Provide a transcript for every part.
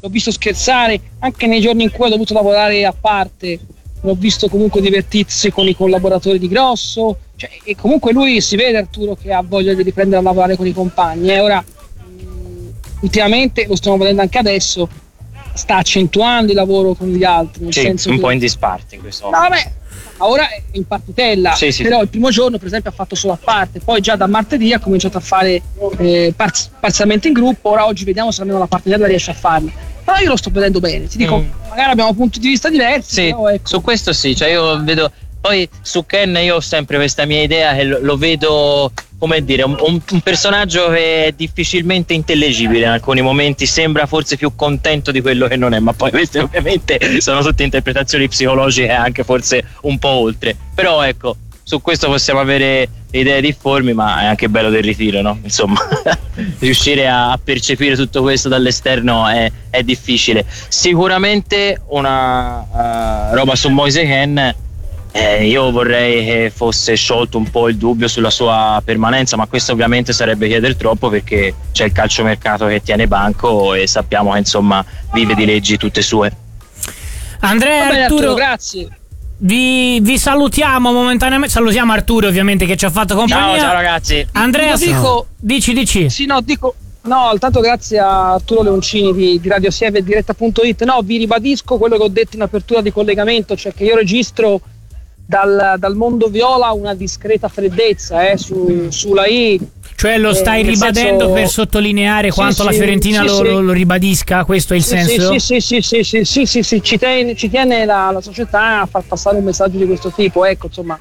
l'ho visto scherzare anche nei giorni in cui ho dovuto lavorare a parte, l'ho visto comunque divertirsi con i collaboratori di Grosso, cioè, e comunque lui si vede, Arturo, che ha voglia di riprendere a lavorare con i compagni. Ora ultimamente, lo stiamo vedendo anche adesso, sta accentuando il lavoro con gli altri, nel senso un che... po' in disparte in questo No, momento. vabbè, ora è in partitella, Sì, però il primo giorno per esempio ha fatto solo a parte, poi già da martedì ha cominciato a fare parzialmente in gruppo. Ora oggi vediamo se almeno la partitella riesce a farli, però io lo sto vedendo bene, ti dico, magari abbiamo punti di vista diversi, Sì, però ecco. su questo sì, cioè io vedo, poi su Ken io ho sempre questa mia idea che lo vedo, come dire, un personaggio che è difficilmente intellegibile in alcuni momenti, sembra forse più contento di quello che non è, ma poi queste ovviamente sono tutte interpretazioni psicologiche, anche forse un po' oltre, però ecco, su questo possiamo avere idee difformi, ma è anche bello del ritiro, no? Insomma, riuscire a percepire tutto questo dall'esterno è difficile. Sicuramente una roba su Moise Kean, io vorrei che fosse sciolto un po' il dubbio sulla sua permanenza, ma questo ovviamente sarebbe chiedere troppo, perché c'è il calciomercato che tiene banco e sappiamo che insomma vive di leggi tutte sue. Andrea, Vabbè, Arturo, grazie. Vi salutiamo momentaneamente. Salutiamo Arturo, ovviamente, che ci ha fatto compagnia. Ciao ragazzi. Andrea, dici. Sì, no, dico, no, tanto grazie a Arturo Leoncini di Radio Sieve e Diretta.it. No, vi ribadisco quello che ho detto in apertura di collegamento, cioè che io registro dal mondo viola una discreta freddezza sulla I. Cioè lo stai ribadendo per sottolineare quanto la Fiorentina lo ribadisca, questo è il senso? Sì, ci tiene la società a far passare un messaggio di questo tipo, ecco, insomma.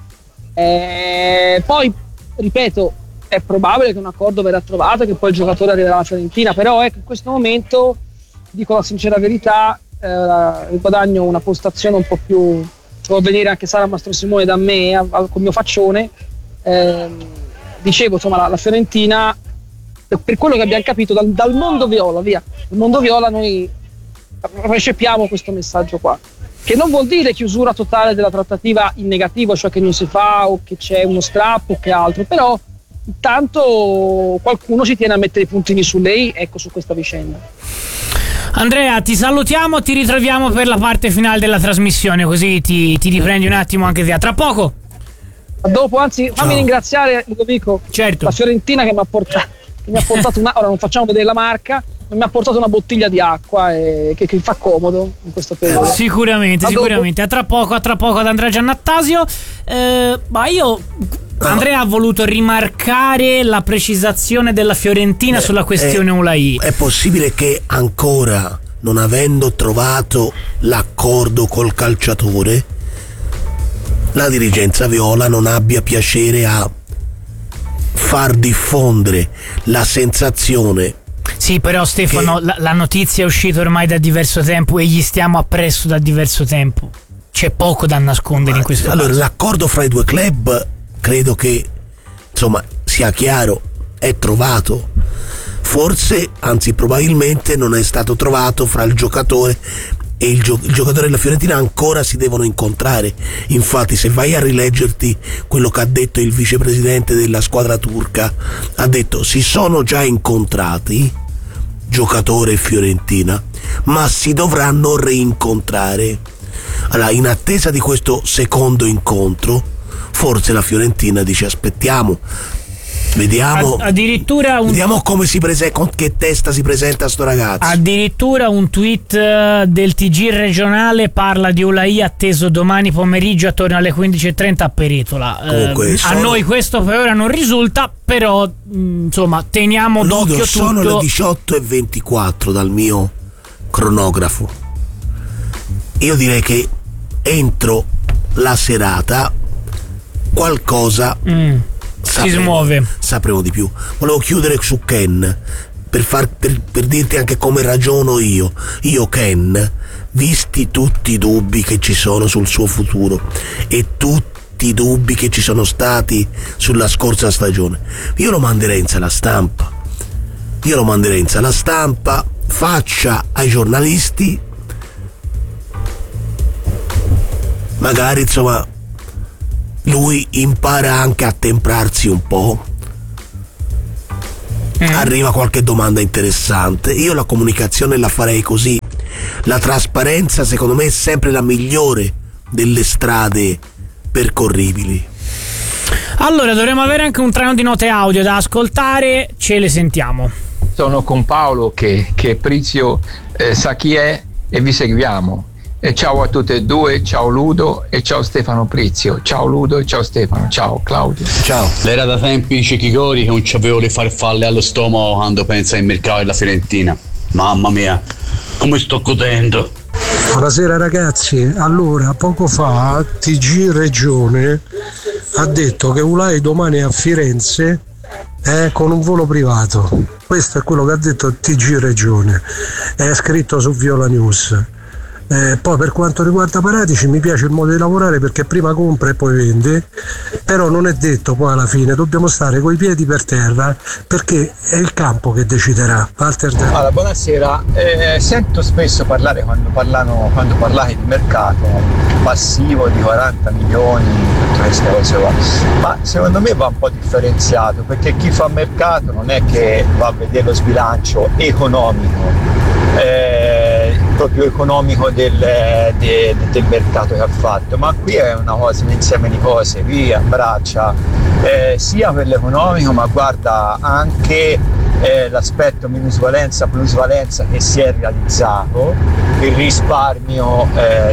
Poi, ripeto, è probabile che un accordo verrà trovato e che poi il giocatore arriverà alla Fiorentina, però ecco, in questo momento, dico la sincera verità, guadagno una postazione un po' più, può venire anche Sara Mastro Simone da me, col mio faccione. Dicevo, insomma, la Fiorentina, per quello che abbiamo capito dal mondo viola, dal mondo viola noi recepiamo questo messaggio qua, che non vuol dire chiusura totale della trattativa in negativo, cioè che non si fa o che c'è uno strappo o che altro, però intanto qualcuno ci tiene a mettere i puntini su lei, ecco, su questa vicenda. Andrea, ti salutiamo, ti ritroviamo per la parte finale della trasmissione, così ti riprendi un attimo anche te. A tra poco. A dopo, anzi, fammi ringraziare, Ludovico, certo, la Fiorentina che mi ha portato ora non facciamo vedere la marca, ma mi ha portato una bottiglia di acqua che fa comodo in questo periodo. Sicuramente. A tra poco ad Andrea Giannattasio. Ma io, Andrea ha voluto rimarcare la precisazione della Fiorentina sulla questione Ulai. È possibile che ancora, non avendo trovato l'accordo col calciatore, la dirigenza viola non abbia piacere a far diffondere la sensazione? Sì, però Stefano, la notizia è uscita ormai da diverso tempo e gli stiamo appresso da diverso tempo. C'è poco da nascondere in questo caso. Allora, l'accordo fra i due club credo che, insomma, sia chiaro, è trovato. Forse, anzi probabilmente non è stato trovato fra il giocatore e il giocatore della Fiorentina. Ancora si devono incontrare. Infatti, se vai a rileggerti quello che ha detto il vicepresidente della squadra turca, ha detto: si sono già incontrati giocatore e Fiorentina, ma si dovranno reincontrare. Allora, in attesa di questo secondo incontro, forse la Fiorentina dice: aspettiamo, vediamo, vediamo come si presenta, con che testa si presenta sto ragazzo. Addirittura un tweet del TG regionale parla di Ulai atteso domani pomeriggio attorno alle 15:30 a Peretola. A noi questo per ora non risulta, però insomma teniamo d'occhio tutto. Sono le 18:24 dal mio cronografo. Io direi che entro la serata qualcosa si smuove, sapremo di più. Volevo chiudere su Ken per dirti anche come ragiono io Ken, visti tutti i dubbi che ci sono sul suo futuro e tutti i dubbi che ci sono stati sulla scorsa stagione, io lo manderei in sala stampa, faccia ai giornalisti, magari insomma lui impara anche a temprarsi un po', arriva qualche domanda interessante. Io la comunicazione la farei così: La trasparenza secondo me è sempre la migliore delle strade percorribili. Allora dovremmo avere anche un traino di note audio da ascoltare, ce le sentiamo. Sono con Paolo che Prizio sa chi è e vi seguiamo. E ciao a tutte e due, ciao Ludo e ciao Stefano Prizio. Ciao Ludo e ciao Stefano, ciao Claudio. Ciao. L'era da tempi cecchicori che non c'avevo le farfalle allo stomaco quando pensa al mercato della Fiorentina. Mamma mia, come sto godendo. Buonasera ragazzi, allora poco fa TG Regione ha detto che Ulai domani è a Firenze con un volo privato. Questo è quello che ha detto TG Regione, è scritto su Viola News. Poi per quanto riguarda Paratici mi piace il modo di lavorare perché prima compra e poi vende, però non è detto poi alla fine, dobbiamo stare coi piedi per terra perché è il campo che deciderà. Walter. Allora, buonasera, sento spesso parlare quando parlate di mercato passivo di 40 milioni, tutte queste cose qua, ma secondo me va un po' differenziato perché chi fa mercato non è che va a vedere lo sbilancio economico, proprio economico del mercato che ha fatto, ma qui è una cosa, un insieme di cose, via, abbraccia sia per l'economico ma guarda anche l'aspetto minusvalenza plusvalenza che si è realizzato, il risparmio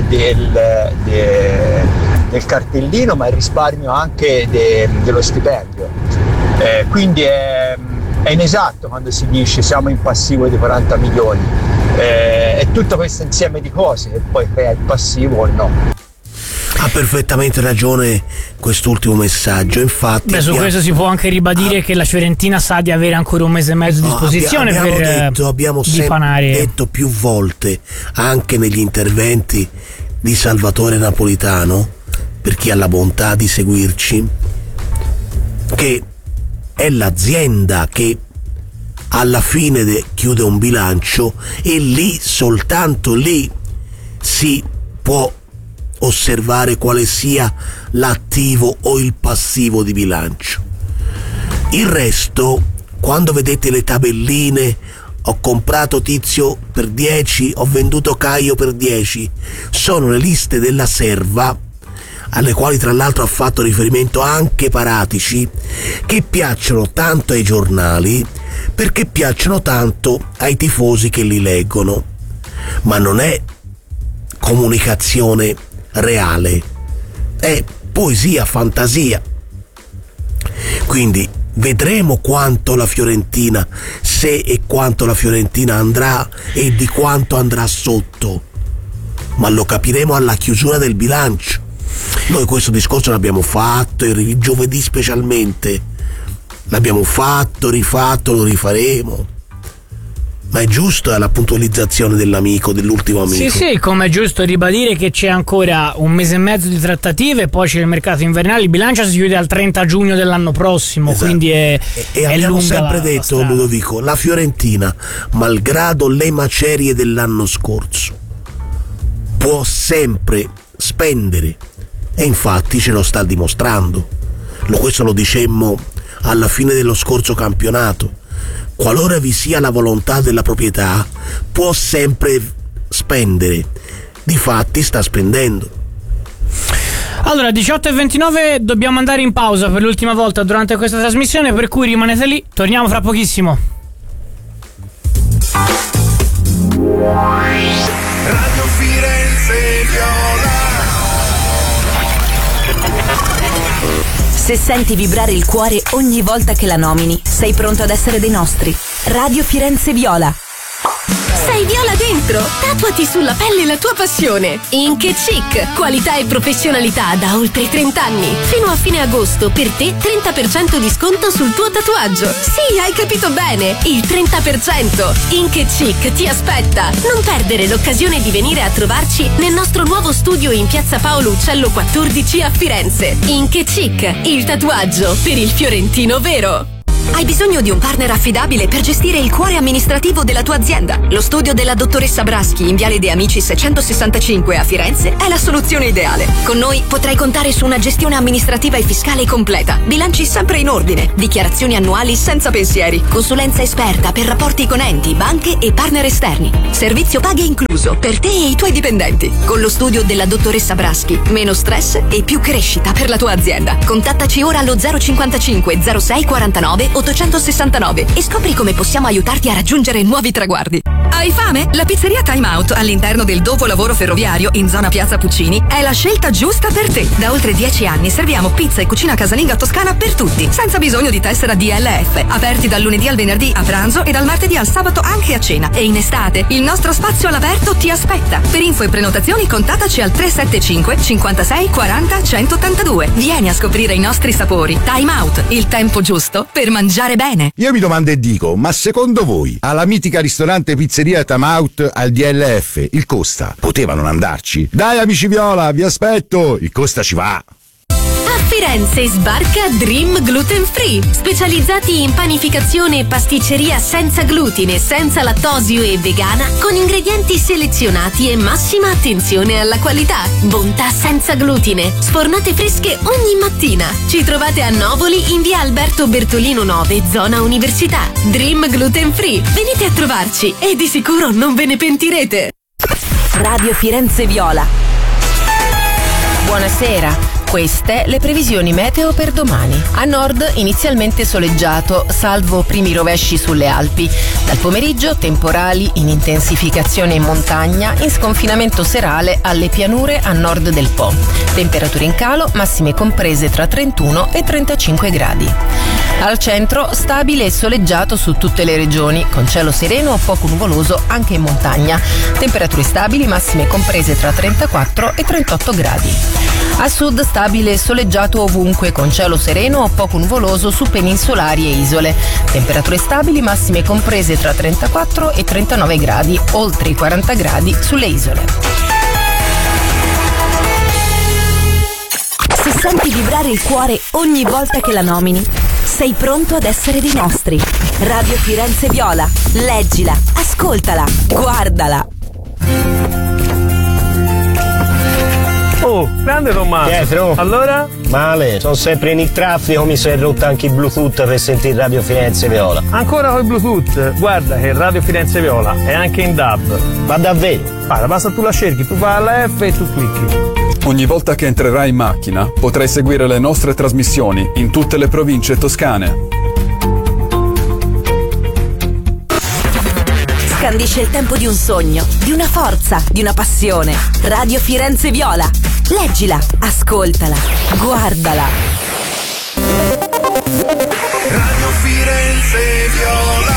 del cartellino ma il risparmio anche dello stipendio, quindi è inesatto quando si dice siamo in passivo di 40 milioni, è tutto questo insieme di cose che poi crea il passivo o no. Ha perfettamente ragione quest'ultimo messaggio, infatti. Su questo si può anche ribadire che la Fiorentina sa di avere ancora un mese e mezzo a disposizione abbiamo sempre detto più volte anche negli interventi di Salvatore Napolitano, per chi ha la bontà di seguirci, che è l'azienda che alla fine chiude un bilancio e lì, soltanto lì, si può osservare quale sia l'attivo o il passivo di bilancio. Il resto, quando vedete le tabelline, ho comprato Tizio per 10, ho venduto Caio per 10, sono le liste della serva, alle quali tra l'altro ha fatto riferimento anche Paratici, che piacciono tanto ai giornali perché piacciono tanto ai tifosi che li leggono, ma non è comunicazione reale, è poesia, fantasia. Quindi vedremo quanto la Fiorentina, se e quanto la Fiorentina andrà e di quanto andrà sotto, ma lo capiremo alla chiusura del bilancio. Noi questo discorso l'abbiamo fatto il giovedì specialmente, l'abbiamo fatto, rifatto, lo rifaremo, ma è giusto, è la puntualizzazione dell'amico, dell'ultimo amico. Sì, come è giusto ribadire che c'è ancora un mese e mezzo di trattative, poi c'è il mercato invernale, il bilancio si chiude al 30 giugno dell'anno prossimo, esatto. Quindi è abbiamo sempre detto, Ludovico, la Fiorentina, malgrado le macerie dell'anno scorso, può sempre spendere, e infatti ce lo sta dimostrando. Questo lo dicemmo alla fine dello scorso campionato. Qualora vi sia la volontà della proprietà, può sempre spendere. Difatti sta spendendo. Allora, 18:29, dobbiamo andare in pausa per l'ultima volta durante questa trasmissione, per cui rimanete lì, torniamo fra pochissimo. Radio Firenze Viola. Se senti vibrare il cuore ogni volta che la nomini, sei pronto ad essere dei nostri. Radio Firenze Viola. Sei viola dentro? Tatuati sulla pelle la tua passione. Ink & Chic, qualità e professionalità da oltre 30 anni. Fino a fine agosto, per te 30% di sconto sul tuo tatuaggio. Sì, hai capito bene, il 30%. Ink & Chic ti aspetta. Non perdere l'occasione di venire a trovarci nel nostro nuovo studio in piazza Paolo Uccello 14 a Firenze. Ink & Chic, il tatuaggio per il fiorentino vero. Hai bisogno di un partner affidabile per gestire il cuore amministrativo della tua azienda? Lo studio della dottoressa Braschi in Viale De Amici 665 a Firenze è la soluzione ideale. Con noi potrai contare su una gestione amministrativa e fiscale completa, bilanci sempre in ordine, dichiarazioni annuali senza pensieri, consulenza esperta per rapporti con enti, banche e partner esterni, servizio paghe incluso per te e i tuoi dipendenti. Con lo studio della dottoressa Braschi, meno stress e più crescita per la tua azienda. Contattaci ora allo 055 06 49 869 e scopri come possiamo aiutarti a raggiungere nuovi traguardi. Hai fame? La pizzeria Time Out all'interno del dopolavoro ferroviario in zona Piazza Puccini è la scelta giusta per te. Da oltre 10 anni serviamo pizza e cucina casalinga toscana per tutti, senza bisogno di tessera DLF. Aperti dal lunedì al venerdì a pranzo e dal martedì al sabato anche a cena. E in estate il nostro spazio all'aperto ti aspetta. Per info e prenotazioni contattaci al 375 56 40 182. Vieni a scoprire i nostri sapori. Time Out, il tempo giusto per mangiare bene. Io mi domando e dico, ma secondo voi alla mitica ristorante pizzeria Time Out al DLF il Costa poteva non andarci? Dai amici viola, vi aspetto, il Costa ci va. A Firenze sbarca Dream Gluten Free, specializzati in panificazione e pasticceria senza glutine, senza lattosio e vegana, con ingredienti selezionati e massima attenzione alla qualità. Bontà senza glutine, sfornate fresche ogni mattina. Ci trovate a Novoli in via Alberto Bertolino 9, zona Università. Dream Gluten Free, venite a trovarci e di sicuro non ve ne pentirete. Radio Firenze Viola. Buonasera. Queste le previsioni meteo per domani. A nord inizialmente soleggiato, salvo primi rovesci sulle Alpi. Dal pomeriggio temporali in intensificazione in montagna, in sconfinamento serale alle pianure a nord del Po. Temperature in calo, massime comprese tra 31 e 35 gradi. Al centro stabile e soleggiato su tutte le regioni, con cielo sereno o poco nuvoloso anche in montagna. Temperature stabili, massime comprese tra 34 e 38 gradi. A sud stabile e soleggiato ovunque, con cielo sereno o poco nuvoloso su peninsolari e isole. Temperature stabili, massime comprese tra 34 e 39 gradi, oltre i 40 gradi sulle isole. Se senti vibrare il cuore ogni volta che la nomini, sei pronto ad essere dei nostri. Radio Firenze Viola. Leggila, ascoltala, guardala. Oh, grande Tommaso. Pietro. Allora? Male, sono sempre in il traffico, mi si è rotto anche il Bluetooth per sentire Radio Firenze Viola. Ancora con il Bluetooth? Guarda che Radio Firenze Viola è anche in DAB. Ma davvero? Guarda, basta tu la cerchi, tu vai alla F e tu clicchi. Ogni volta che entrerai in macchina potrai seguire le nostre trasmissioni in tutte le province toscane. Scandisce il tempo di un sogno, di una forza, di una passione. Radio Firenze Viola. Leggila, ascoltala, guardala. Radio Firenze Viola.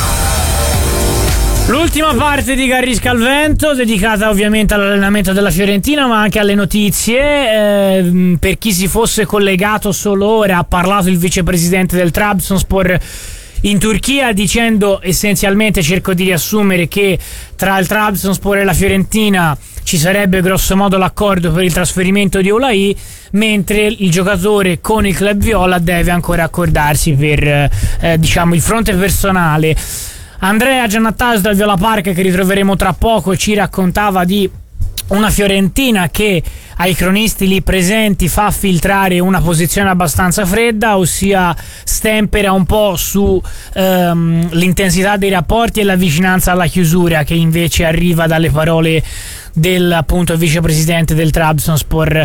L'ultima parte di Garrisca al Vento, dedicata ovviamente all'allenamento della Fiorentina, ma anche alle notizie. Per chi si fosse collegato solo ora, ha parlato il vicepresidente del Trabzonspor in Turchia, dicendo essenzialmente, cerco di riassumere, che tra il Trabzonspor e la Fiorentina ci sarebbe grosso modo l'accordo per il trasferimento di Oulai, mentre il giocatore con il club viola deve ancora accordarsi per diciamo il fronte personale. Andrea Giannattas dal Viola Park, che ritroveremo tra poco, ci raccontava di una Fiorentina che ai cronisti lì presenti fa filtrare una posizione abbastanza fredda, ossia stempera un po' su l'intensità dei rapporti e la vicinanza alla chiusura, che invece arriva dalle parole del appunto vicepresidente del Trabzonspor.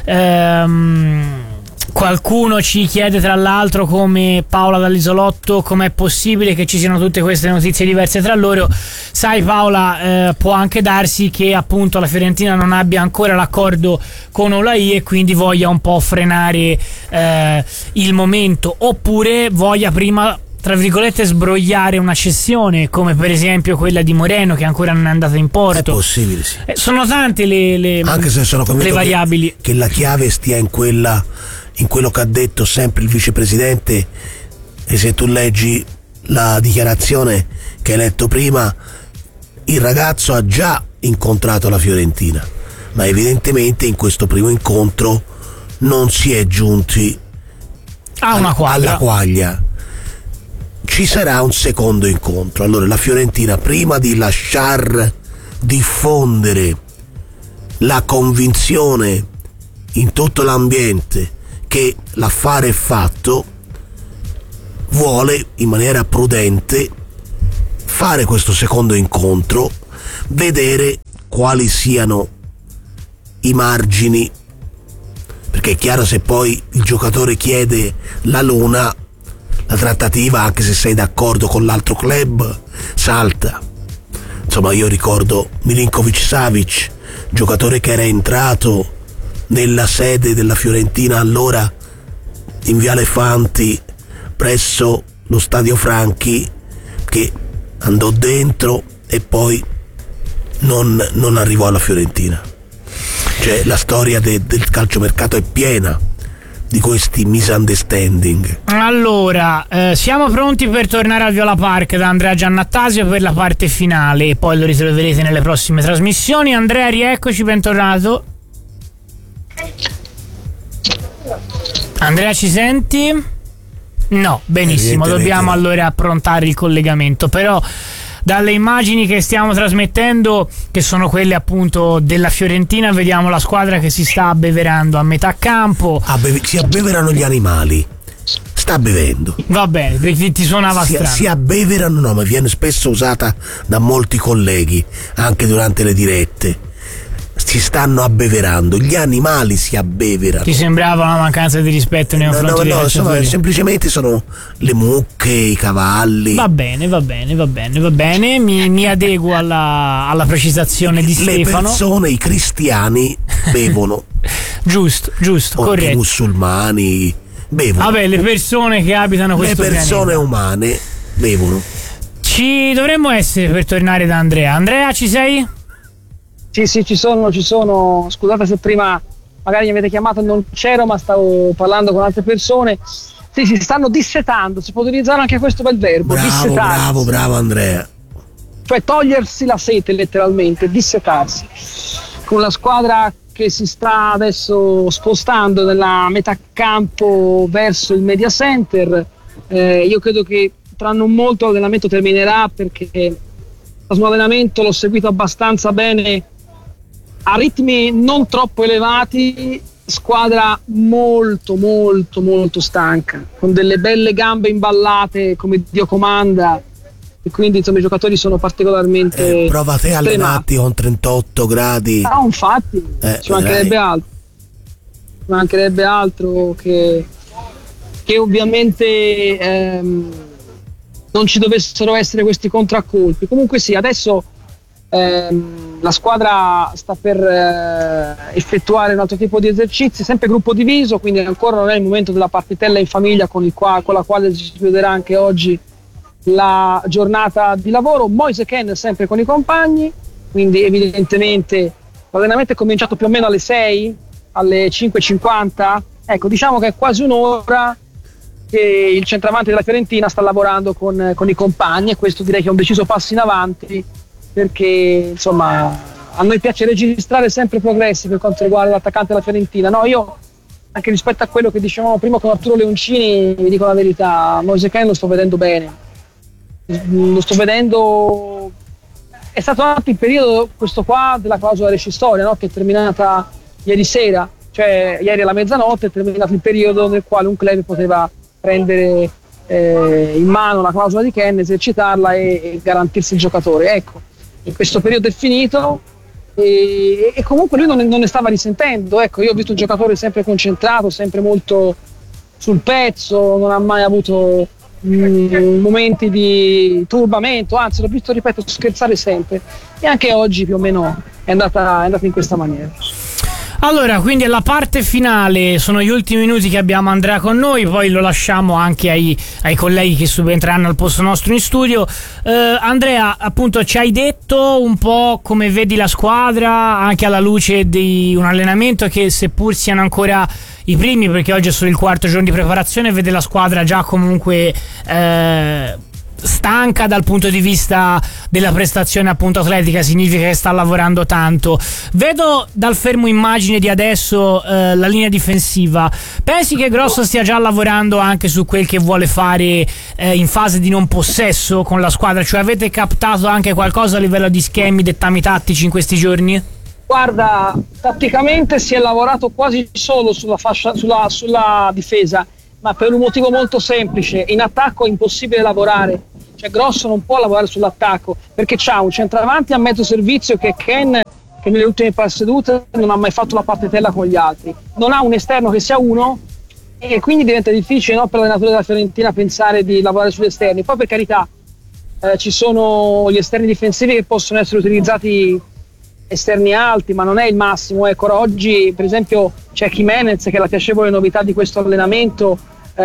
Qualcuno ci chiede tra l'altro, come Paola dall'Isolotto, com'è possibile che ci siano tutte queste notizie diverse tra loro. Sai Paola, può anche darsi che appunto la Fiorentina non abbia ancora l'accordo con Oulai e quindi voglia un po' frenare il momento, oppure voglia prima, tra virgolette, sbrogliare una cessione, come per esempio quella di Moreno, che ancora non è andata in porto. È possibile, sì. Sono tante anche se sono le variabili, che la chiave stia in quello che ha detto sempre il vicepresidente. E se tu leggi la dichiarazione che hai letto prima, il ragazzo ha già incontrato la Fiorentina, ma evidentemente in questo primo incontro non si è giunti alla quaglia. ci sarà un secondo incontro. Allora la Fiorentina, prima di lasciar diffondere la convinzione in tutto l'ambiente che l'affare è fatto, vuole in maniera prudente fare questo secondo incontro, vedere quali siano i margini, perché è chiaro, se poi il giocatore chiede la luna, la trattativa, anche se sei d'accordo con l'altro club, salta. Insomma, io ricordo Milinkovic-Savic, giocatore che era entrato nella sede della Fiorentina allora in Viale Fanti presso lo Stadio Franchi, che andò dentro e poi non arrivò alla Fiorentina. Cioè la storia del calciomercato è piena di questi misunderstanding. Allora, siamo pronti per tornare al Viola Park da Andrea Giannattasio per la parte finale e poi lo ritroverete nelle prossime trasmissioni. Andrea, rieccoci, bentornato. Andrea, ci senti? No, benissimo, dobbiamo allora approntare il collegamento, però dalle immagini che stiamo trasmettendo, che sono quelle appunto della Fiorentina, vediamo la squadra che si sta abbeverando a metà campo. Si abbeverano gli animali. Sta bevendo. Va bene, perché ti suonava strano. Si abbeverano, no, ma viene spesso usata da molti colleghi anche durante le dirette. Si stanno abbeverando, gli animali si abbeverano. Ti sembrava una mancanza di rispetto nei confronti dei calciatori? No, semplicemente sono le mucche, i cavalli. Va bene. Mi adeguo alla precisazione di Stefano. Le persone, i cristiani bevono. giusto, corretto. I musulmani bevono. Vabbè, le persone che abitano questo pianeta. Le persone umane bevono. Ci dovremmo essere per tornare da Andrea. Andrea, ci sei? Sì, ci sono. Scusate se prima magari mi avete chiamato e non c'ero, ma stavo parlando con altre persone. Sì, si stanno dissetando, si può utilizzare anche questo bel verbo, dissetarsi. Bravo Andrea. Cioè togliersi la sete, letteralmente, dissetarsi. Con la squadra che si sta adesso spostando nella metà campo verso il media center, io credo che tra non molto l'allenamento terminerà, perché lo suo allenamento l'ho seguito abbastanza bene, a ritmi non troppo elevati, squadra molto stanca, con delle belle gambe imballate come Dio comanda, e quindi insomma i giocatori sono particolarmente prova te allenati con 38 gradi. No, infatti ci mancherebbe altro che ovviamente non ci dovessero essere questi contraccolpi. Comunque sì, adesso la squadra sta per effettuare un altro tipo di esercizi, sempre gruppo diviso, quindi ancora non è il momento della partitella in famiglia con la quale si chiuderà anche oggi la giornata di lavoro. Moise Kean sempre con i compagni, quindi evidentemente l'allenamento è cominciato più o meno alle 6, alle 5:50, ecco, diciamo che è quasi un'ora che il centravanti della Fiorentina sta lavorando con i compagni, e questo direi che è un deciso passo in avanti, perché insomma a noi piace registrare sempre progressi per quanto riguarda l'attaccante della Fiorentina. No, io anche rispetto a quello che dicevamo prima con Arturo Leoncini, vi dico la verità, Moise Kean lo sto vedendo bene, lo sto vedendo. È stato anche il periodo questo qua della clausola rescissoria, no? Che è terminata ieri sera, cioè ieri alla mezzanotte è terminato il periodo nel quale un club poteva prendere in mano la clausola di Kean, esercitarla e garantirsi il giocatore. Ecco, questo periodo è finito e comunque lui non ne stava risentendo. Ecco, io ho visto un giocatore sempre concentrato, sempre molto sul pezzo, non ha mai avuto momenti di turbamento, anzi l'ho visto, ripeto, scherzare sempre, e anche oggi più o meno è andata in questa maniera. Allora, quindi alla parte finale sono gli ultimi minuti che abbiamo Andrea con noi, poi lo lasciamo anche ai colleghi che subentreranno al posto nostro in studio. Andrea, appunto, ci hai detto un po' come vedi la squadra anche alla luce di un allenamento che, seppur siano ancora i primi, perché oggi è solo il quarto giorno di preparazione, vede la squadra già comunque stanca dal punto di vista della prestazione appunto atletica, significa che sta lavorando tanto. Vedo dal fermo immagine di adesso la linea difensiva. Pensi che Grosso stia già lavorando anche su quel che vuole fare in fase di non possesso con la squadra? Cioè, avete captato anche qualcosa a livello di schemi, dettami tattici in questi giorni? Guarda, tatticamente si è lavorato quasi solo sulla fascia, sulla difesa, ma per un motivo molto semplice: in attacco è impossibile lavorare. Cioè Grosso non può lavorare sull'attacco perché c'ha un centravanti a mezzo servizio che è Ken, che nelle ultime sedute non ha mai fatto la partetella con gli altri, non ha un esterno che sia uno, e quindi diventa difficile, no, per l'allenatore della Fiorentina pensare di lavorare sugli esterni. Poi, per carità, ci sono gli esterni difensivi che possono essere utilizzati, esterni alti, ma non è il massimo. Ecco, oggi per esempio c'è Jimenez, che è la piacevole novità di questo allenamento,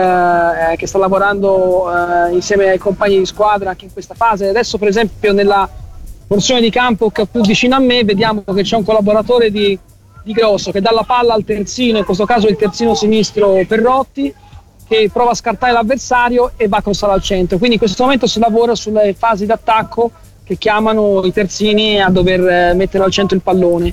che sta lavorando insieme ai compagni di squadra anche in questa fase. Adesso per esempio nella porzione di campo che è più vicino a me vediamo che c'è un collaboratore di Grosso che dà la palla al terzino, in questo caso il terzino sinistro Perrotti, che prova a scartare l'avversario e va a crossare al centro. Quindi in questo momento si lavora sulle fasi d'attacco che chiamano i terzini a dover mettere al centro il pallone,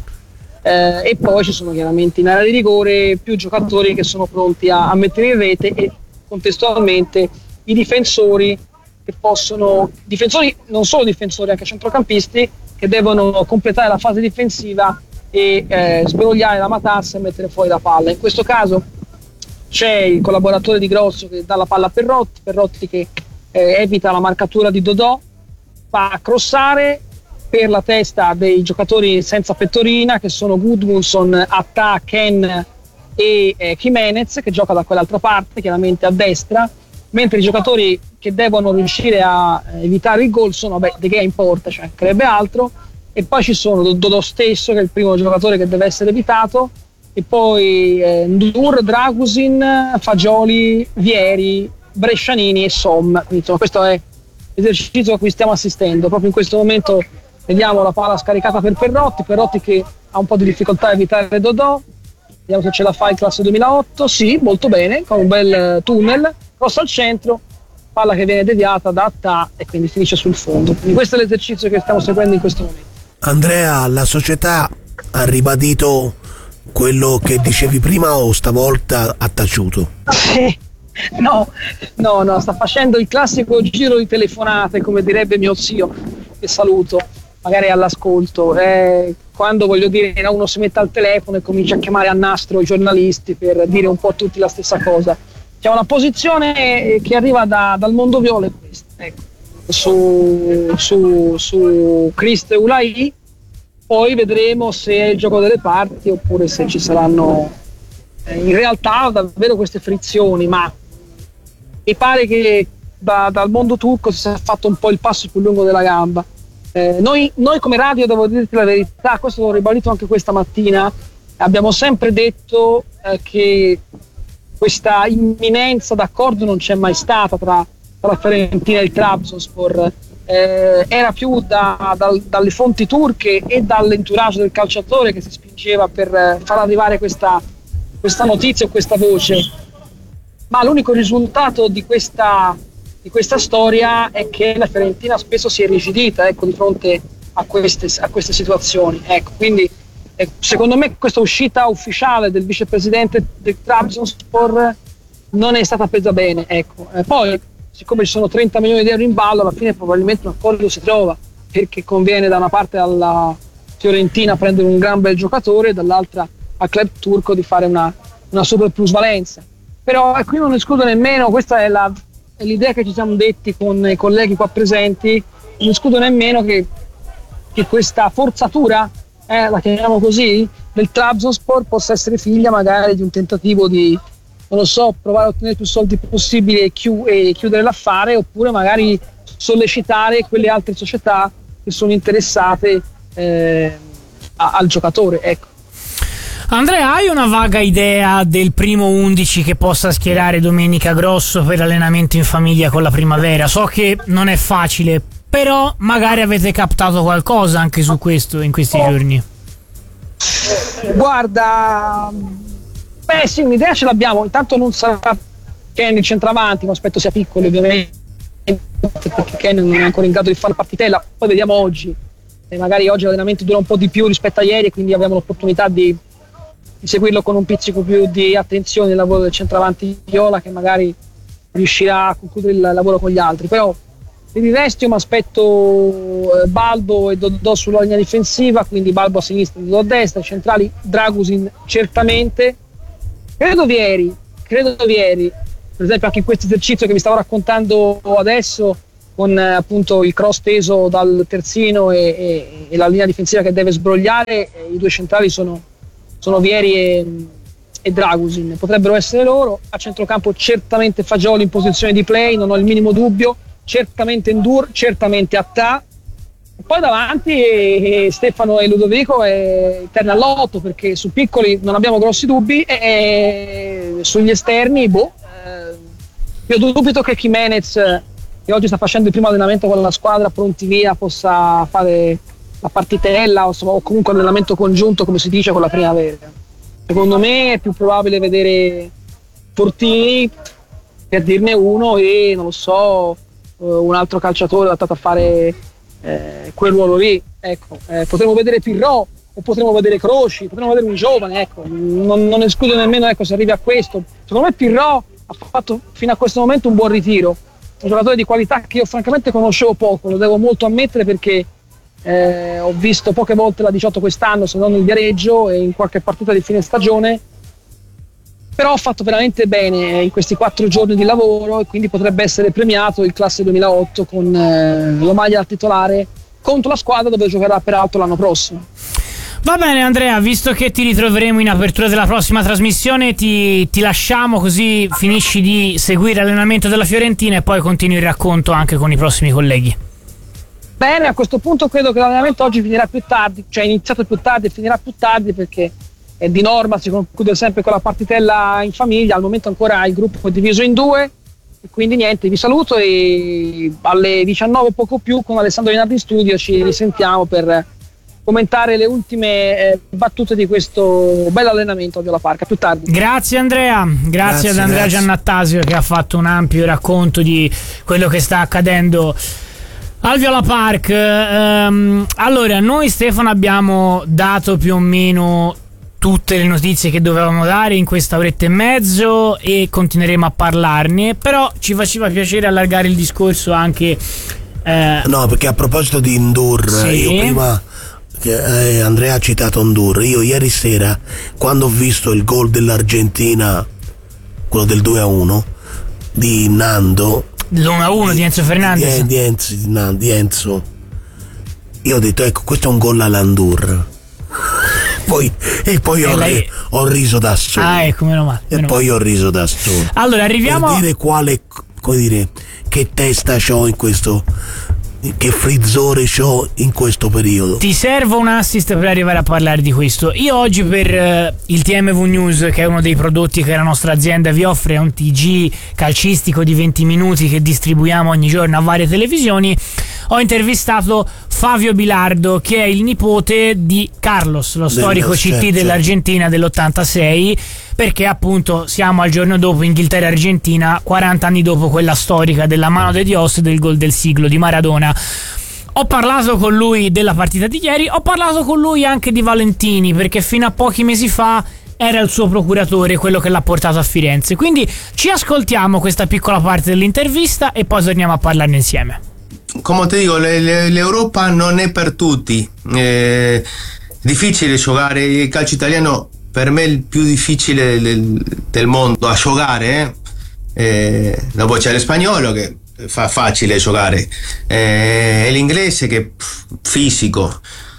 e poi ci sono chiaramente in area di rigore più giocatori che sono pronti a mettere in rete, e contestualmente i difensori che possono, difensori, non solo difensori, anche centrocampisti che devono completare la fase difensiva e sbrogliare la matassa e mettere fuori la palla. In questo caso c'è il collaboratore di Grosso che dà la palla a Perrotti che evita la marcatura di Dodò, va a crossare per la testa dei giocatori senza pettorina, che sono Gudmundsson, Attà, Ken e Jimenez, che gioca da quell'altra parte, chiaramente a destra, mentre i giocatori che devono riuscire a evitare il gol sono De Gea in porta, cioè crerebbe altro, e poi ci sono Dodò stesso, che è il primo giocatore che deve essere evitato, e poi Ndur, Dragusin, Fagioli, Vieri, Brescianini e Som. Quindi, insomma, questo è l'esercizio a cui stiamo assistendo. Proprio in questo momento vediamo la palla scaricata per Perrotti che ha un po' di difficoltà a evitare Dodò. Vediamo se ce la fa in classe 2008. Sì, molto bene, con un bel tunnel, cross al centro, palla che viene deviata da Attà e quindi finisce sul fondo. Quindi questo è l'esercizio che stiamo seguendo in questo momento. Andrea, la società ha ribadito quello che dicevi prima o stavolta ha taciuto? No, sta facendo il classico giro di telefonate, come direbbe mio zio, che saluto, magari all'ascolto. Quando, voglio dire, uno si mette al telefono e comincia a chiamare a nastro i giornalisti per dire un po' tutti la stessa cosa. C'è una posizione che arriva dal mondo viola, questa, ecco, su Christ Ulai. Poi vedremo se è il gioco delle parti oppure se ci saranno in realtà davvero queste frizioni, ma mi pare che dal mondo turco si sia fatto un po' il passo più lungo della gamba. Noi come radio, devo dirti la verità, questo l'ho ribadito anche questa mattina, abbiamo sempre detto che questa imminenza d'accordo non c'è mai stata tra la Fiorentina e il Trabzonspor. Era più dalle fonti turche e dall'entourage del calciatore che si spingeva per far arrivare questa notizia o questa voce, ma l'unico risultato di questa storia è che la Fiorentina spesso si è irrigidita, ecco, di fronte a queste situazioni, ecco. Quindi secondo me questa uscita ufficiale del vicepresidente del Trabzonspor non è stata presa bene, ecco. Poi, siccome ci sono 30 milioni di euro in ballo, alla fine probabilmente un accordo si trova, perché conviene da una parte alla Fiorentina prendere un gran bel giocatore e dall'altra al club turco di fare una super plusvalenza. Però qui non escludo nemmeno, questa è l'idea che ci siamo detti con i colleghi qua presenti, non escludo nemmeno che questa forzatura, la chiamiamo così, del Trabzonspor possa essere figlia magari di un tentativo di, non lo so, provare a ottenere più soldi possibili e chiudere l'affare, oppure magari sollecitare quelle altre società che sono interessate al giocatore, ecco. Andrea, hai una vaga idea del primo 11 che possa schierare domenica Grosso per allenamento in famiglia con la primavera? So che non è facile, però magari avete captato qualcosa anche su questo in questi giorni. Guarda, sì, un'idea ce l'abbiamo. Intanto non sarà Ken il centravanti, ma aspetto sia piccolo ovviamente, perché Ken non è ancora in grado di fare la partitella. Poi vediamo oggi, e magari oggi l'allenamento dura un po' di più rispetto a ieri e quindi abbiamo l'opportunità di seguirlo con un pizzico più di attenzione il lavoro del centravanti Viola, che magari riuscirà a concludere il lavoro con gli altri. Però per il resto io mi aspetto Balbo e Dodò sulla linea difensiva, quindi Balbo a sinistra e Dodò a destra, centrali Dragusin certamente. Credo Vieri, per esempio anche in questo esercizio che vi stavo raccontando adesso, con appunto il cross teso dal terzino e la linea difensiva che deve sbrogliare, i due centrali sono Vieri e Dragusin, potrebbero essere loro. A centrocampo certamente Fagioli in posizione di play, non ho il minimo dubbio, certamente Ndur, certamente Attà. E poi davanti Stefano e Ludovico e Terna all'otto, perché su piccoli non abbiamo grossi dubbi, e sugli esterni io dubito che Jimenez, che oggi sta facendo il primo allenamento con la squadra pronti via, possa fare la partitella o comunque allenamento congiunto, come si dice, con la primavera. Secondo me è più probabile vedere Fortini, per dirne uno, e non lo so, un altro calciatore adattato a fare quel ruolo lì. Ecco, potremmo vedere Pirro o potremmo vedere Croci, potremmo vedere un giovane, ecco. Non escludo nemmeno, ecco, se arrivi a questo. Secondo me Pirro ha fatto fino a questo momento un buon ritiro, un giocatore di qualità che io francamente conoscevo poco, lo devo molto ammettere, perché ho visto poche volte la 18 quest'anno, se non il Viareggio e in qualche partita di fine stagione, però ho fatto veramente bene in questi 4 giorni di lavoro e quindi potrebbe essere premiato il classe 2008 con la maglia titolare contro la squadra dove giocherà peraltro l'anno prossimo. Va bene Andrea, visto che ti ritroveremo in apertura della prossima trasmissione, ti lasciamo, così finisci di seguire l'allenamento della Fiorentina e poi continui il racconto anche con i prossimi colleghi. Bene, a questo punto credo che l'allenamento oggi finirà più tardi, cioè è iniziato più tardi e finirà più tardi, perché di norma si conclude sempre con la partitella in famiglia. Al momento ancora il gruppo è diviso in 2 e quindi niente, vi saluto e alle 19 poco più con Alessandro Rinaldi in studio ci risentiamo per commentare le ultime battute di questo bel allenamento a Viola Park. A più tardi. Grazie Andrea, grazie ad Andrea Giannattasio che ha fatto un ampio racconto di quello che sta accadendo al Viola Park. Allora, noi Stefano abbiamo dato più o meno tutte le notizie che dovevamo dare in questa oretta e mezzo e continueremo a parlarne, però ci faceva piacere allargare il discorso anche no, perché a proposito di Ndur, sì. Io prima Andrea ha citato Ndur, io ieri sera quando ho visto il gol dell'Argentina, quello del 2-1 di Nando, l'1-1 di Enzo Fernandez, di Enzo, io ho detto ecco, questo è un gol alla Ndur. Poi ho riso da solo. Ah, ecco, meno male. Poi ho riso da solo. Allora arriviamo per dire come dire, che testa c'ho in questo, che frizzore c'ho in questo periodo. Ti servo un assist per arrivare a parlare di questo. Io oggi per il TMV News, che è uno dei prodotti che la nostra azienda vi offre, un TG calcistico di 20 minuti che distribuiamo ogni giorno a varie televisioni, ho intervistato Fabio Bilardo, che è il nipote di Carlos, lo storico CT dell'Argentina dell'86, perché appunto siamo al giorno dopo Inghilterra-Argentina, 40 anni dopo quella storica della mano de Dios, del gol del siglo di Maradona. Ho parlato con lui della partita di ieri, ho parlato con lui anche di Valentini, perché fino a pochi mesi fa era il suo procuratore, quello che l'ha portato a Firenze. Quindi ci ascoltiamo questa piccola parte dell'intervista e poi torniamo a parlarne insieme. Come ti dico, l'Europa non è per tutti, è difficile giocare il calcio italiano, per me è il più difficile del mondo a giocare, dopo c'è lo spagnolo che fa facile giocare, e l'inglese che è fisico,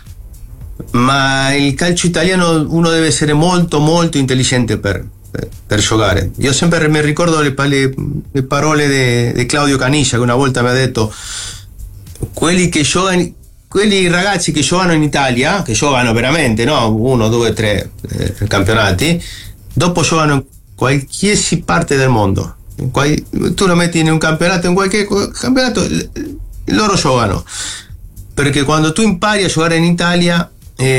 ma il calcio italiano uno deve essere molto molto intelligente per giocare. Io sempre mi ricordo le parole di Claudio Caniggia, che una volta mi ha detto: quelli ragazzi che giocano in Italia, che giocano veramente, no? 1, 2, 3 campionati, dopo giocano in qualsiasi parte del mondo. Tu lo metti in un campionato, in qualche campionato, loro giocano, perché quando tu impari a giocare in Italia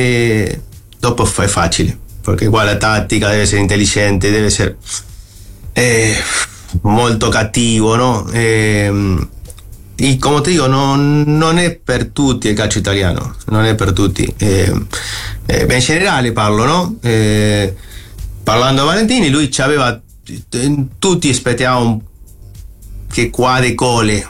dopo è facile, perché qua la tattica deve essere intelligente, deve essere molto cattivo, no? come ti dico, non è per tutti il calcio italiano, non è per tutti. In generale parlo, no? Parlando a Valentini, lui c'aveva, tutti aspettavamo che qua decole.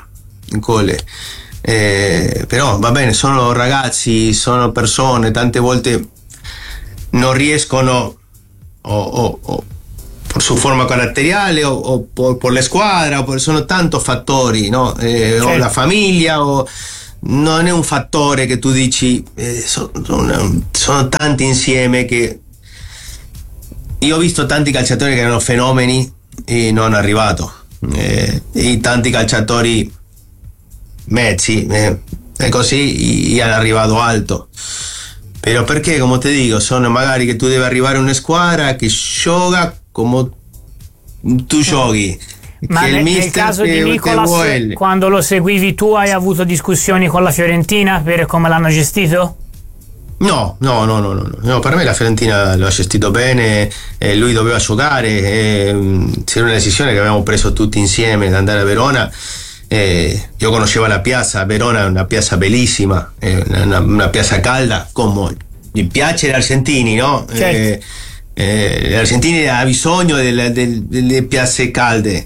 Però va bene, sono ragazzi, sono persone, tante volte non riescono o per su forma caratteriale o per la squadra, sono tanti fattori, no? Certo. O la famiglia, non è un fattore che tu dici, sono tanti insieme che io ho visto tanti calciatori che erano fenomeni e non hanno arrivato, e tanti calciatori mezzi e così hanno arrivato alto. Però perché, come ti dico, sono magari che tu devi arrivare a una squadra che gioca come tu giochi. Ma nel caso di Nicolas, quando lo seguivi tu, hai avuto discussioni con la Fiorentina per come l'hanno gestito? No, per me la Fiorentina lo ha gestito bene, lui doveva giocare, c'era una decisione che avevamo preso tutti insieme di andare a Verona. Io conoscevo la piazza, Verona è una piazza bellissima, una piazza calda, come mi piace gli argentini, no? Certo. Gli argentini hanno bisogno delle piazze calde,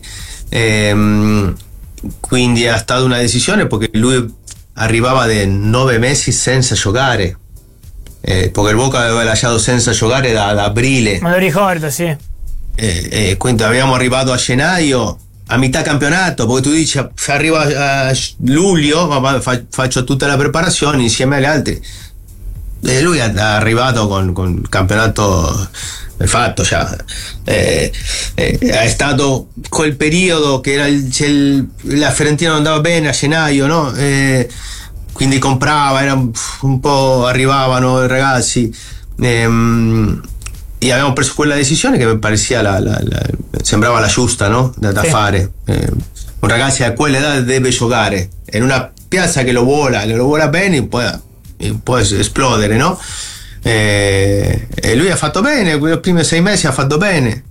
quindi è stata una decisione perché lui arrivava da 9 mesi senza giocare, perché il Boca aveva lasciato senza giocare da aprile. Me lo ricordo, sì. Quindi avevamo arrivato a gennaio, a metà campionato, poi tu dici se arriva a luglio faccio tutta la preparazione insieme agli altri, e lui è arrivato con il campionato fatto già. È stato quel periodo che era la Fiorentina non andava bene a gennaio, no? Quindi comprava, era un po', arrivavano i ragazzi, e abbiamo preso quella decisione che mi parecchia sembrava la giusta, no? Da fare. Un ragazzo a quell'età deve giocare in una piazza che lo vuole bene, può esplodere, no? E lui ha fatto bene, i primi 6 mesi ha fatto bene.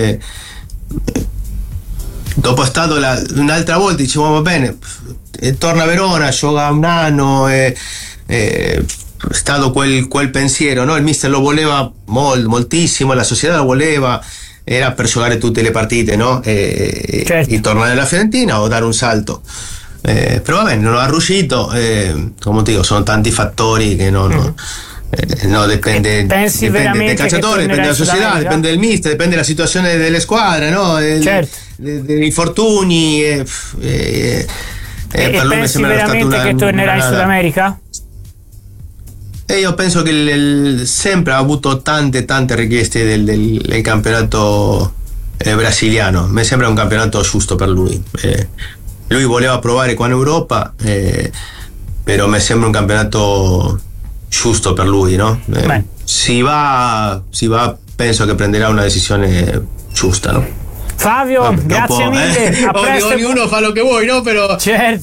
Dopo è stato un'altra volta, dicevo va bene, torna a Verona, gioca un anno, è stato quel pensiero, no? Il mister lo voleva moltissimo, la società lo voleva, era per giocare tutte le partite, no? Certo. E tornare alla Fiorentina o dare un salto, però va bene, non ha riuscito, come ti dico, sono tanti fattori che non dipende dal calciatore, dipende dalla società, dipende del mister, dipende dalla situazione delle squadre, no? Certo. Degli infortuni, per lui mi sembra veramente che tornerà in Sud America? E io penso che sempre ha avuto tante richieste del campionato brasiliano. Mi sembra un campionato giusto per lui. Lui voleva provare qua in Europa, però mi sembra un campionato giusto per lui, no? Si va, penso che prenderà una decisione giusta, no? Fabio, grazie mille. Ognuno fa lo che vuoi, no? Però certo.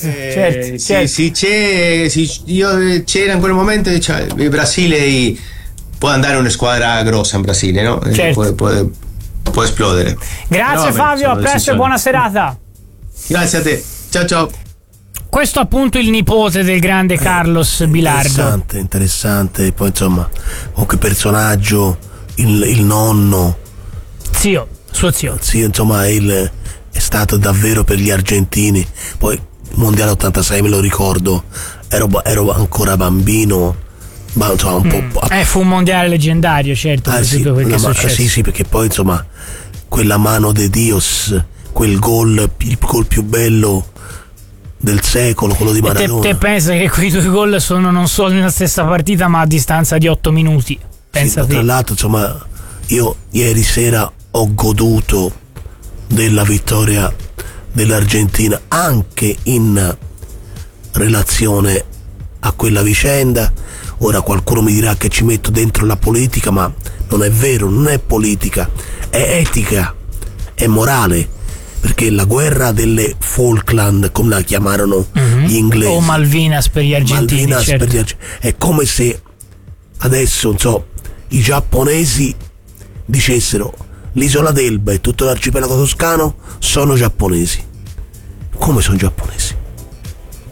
Io c'era in quel momento, il Brasile può andare a una squadra grossa in Brasile, no? Certo. Può esplodere. Grazie Fabio, a presto e buona serata. Grazie a te. Ciao. Questo appunto il nipote del grande Carlos Bilardo. Interessante. Poi insomma, che personaggio, il nonno. Suo zio. Sì, insomma, è stato davvero per gli argentini. Poi il mondiale 86 me lo ricordo, ero ancora bambino, ma insomma un po'. Fu un mondiale leggendario, certo, per tutto quel che è successo. Sì, perché poi insomma quella mano de Dios, quel gol, il gol più bello del secolo, quello di Maradona. Te pensa che quei 2 gol sono non solo nella stessa partita, ma a distanza di 8 minuti. Pensa tra l'altro, insomma, io ieri sera ho goduto della vittoria dell'Argentina anche in relazione a quella vicenda. Ora qualcuno mi dirà che ci metto dentro la politica, ma non è vero, non è politica, è etica, è morale, perché la guerra delle Falkland, come la chiamarono gli inglesi, o Malvinas per gli argentini, certo. È come se adesso i giapponesi dicessero l'isola d'Elba e tutto l'arcipelago toscano sono giapponesi. Come sono giapponesi?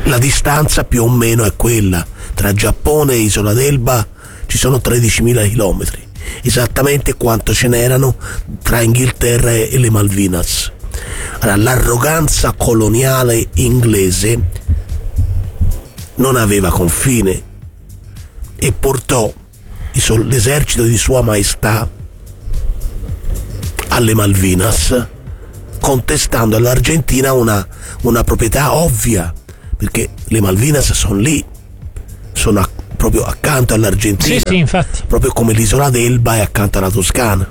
La distanza più o meno è quella, tra Giappone e Isola d'Elba ci sono 13.000 chilometri, esattamente quanto ce n'erano tra Inghilterra e le Malvinas. Allora, l'arroganza coloniale inglese non aveva confine e portò l'esercito di Sua Maestà alle Malvinas, contestando all'Argentina una proprietà ovvia, perché le Malvinas sono lì, sono proprio accanto all'Argentina, sì, infatti. Proprio come l'isola d'Elba è accanto alla Toscana.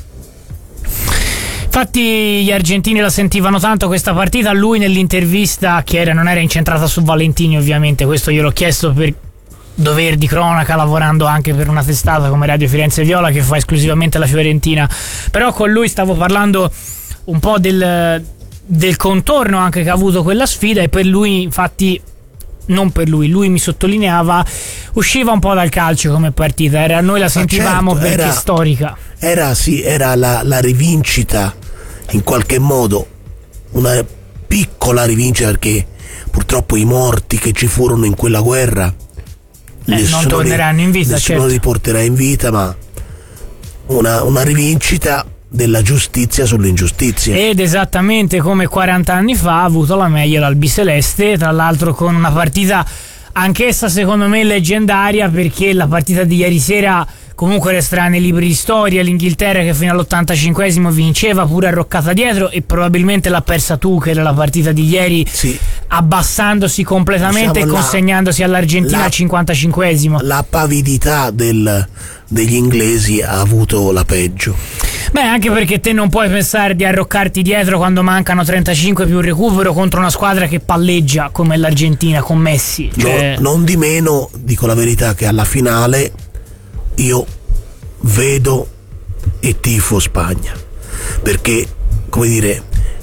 Infatti gli argentini la sentivano tanto questa partita. Lui nell'intervista, che non era incentrata su Valentini ovviamente, questo gliel'ho chiesto per dover di cronaca, lavorando anche per una testata come Radio Firenze Viola che fa esclusivamente la Fiorentina, però con lui stavo parlando un po' del contorno anche che ha avuto quella sfida, e per lui infatti, non per lui mi sottolineava, usciva un po' dal calcio come partita, noi la sentivamo, certo, perché storica. Era la rivincita, in qualche modo, una piccola rivincita, perché purtroppo i morti che ci furono in quella guerra non torneranno in vita, nessuno certo. li porterà in vita, ma una rivincita della giustizia sull'ingiustizia. Ed esattamente come 40 anni fa ha avuto la meglio l'Albiceleste, tra l'altro con una partita anch'essa secondo me leggendaria, perché la partita di ieri sera comunque resterà nei libri di storia. L'Inghilterra che fino all'85esimo vinceva pure arroccata dietro, e probabilmente l'ha persa Tuchel la partita di ieri, sì, abbassandosi completamente, diciamo, e consegnandosi all'Argentina al 55esimo. La pavidità degli inglesi ha avuto la peggio. Beh, anche perché te non puoi pensare di arroccarti dietro quando mancano 35 più recupero contro una squadra che palleggia come l'Argentina con Messi. Non di meno, dico la verità, che alla finale io vedo e tifo Spagna, perché, come dire,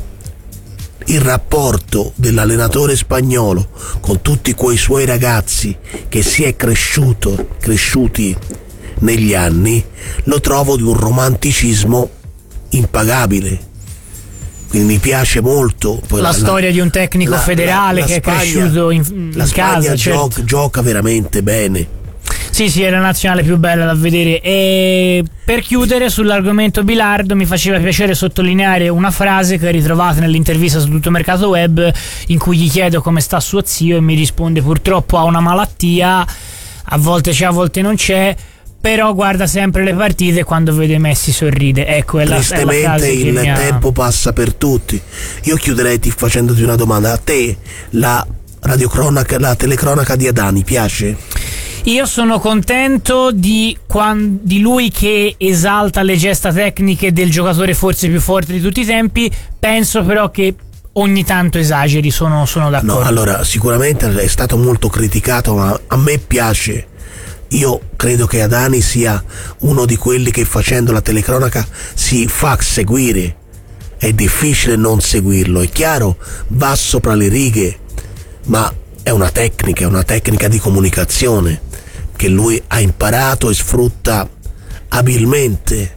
il rapporto dell'allenatore spagnolo con tutti quei suoi ragazzi che si è cresciuti negli anni, lo trovo di un romanticismo impagabile. Quindi mi piace molto la storia di un tecnico federale che Spagna, è cresciuto in casa, certo. Gioca veramente bene. Sì, è la nazionale più bella da vedere. E per chiudere sull'argomento Bilardo, mi faceva piacere sottolineare una frase che ritrovate nell'intervista su Tutto Mercato Web, in cui gli chiedo come sta suo zio e mi risponde: purtroppo ha una malattia, a volte c'è, a volte non c'è, però guarda sempre le partite e quando vede Messi sorride. Ecco, è la frase che il tempo passa per tutti. Io chiuderei facendoti una domanda: a te la radiocronaca, la telecronaca di Adani piace? Io sono contento di lui che esalta le gesta tecniche del giocatore forse più forte di tutti i tempi. Penso però che ogni tanto esageri, sono d'accordo. No, allora, sicuramente è stato molto criticato, ma a me piace. Io credo che Adani sia uno di quelli che facendo la telecronaca si fa seguire. È difficile non seguirlo, è chiaro, va sopra le righe, ma è una tecnica di comunicazione che lui ha imparato e sfrutta abilmente.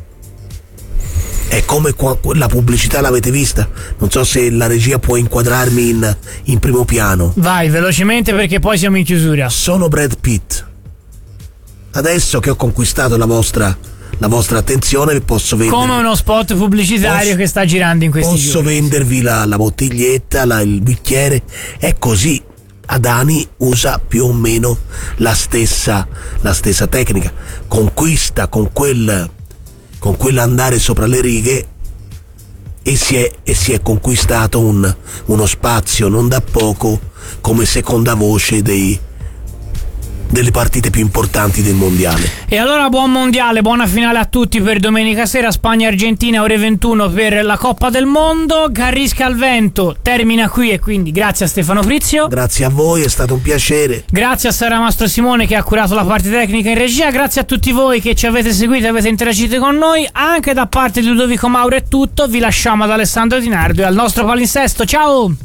È come la pubblicità, l'avete vista? Non so se la regia può inquadrarmi in primo piano. Vai velocemente perché poi siamo in chiusura. Sono Brad Pitt. Adesso che ho conquistato la vostra attenzione, posso vendere come uno spot pubblicitario che sta girando in questi giorni. Posso vendervi la bottiglietta, il bicchiere. È così. Adani usa più o meno la stessa tecnica, conquista con quell'andare sopra le righe e si è conquistato uno spazio non da poco come seconda voce delle partite più importanti del mondiale. E allora buon mondiale, buona finale a tutti per domenica sera, Spagna-Argentina ore 21 per la Coppa del Mondo. Carrisca al vento termina qui e quindi grazie a Stefano Prizio. Grazie a voi, è stato un piacere. Grazie a Sara Mastro Simone che ha curato la parte tecnica in regia. Grazie a tutti voi che ci avete seguito e avete interagito con noi. Anche da parte di Ludovico Mauro è tutto, vi lasciamo ad Alessandro Di Nardo e al nostro palinsesto. Ciao!